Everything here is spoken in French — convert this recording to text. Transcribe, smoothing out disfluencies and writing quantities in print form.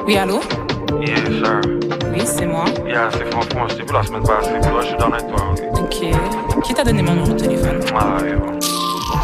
Oui, allô? Yes, sir. Oui, c'est moi. Yeah, c'est franchement, je t'ai vu la semaine passée, puis là, je suis dans toi. Ok. Qui t'a donné mon numéro de téléphone? Ah, yo.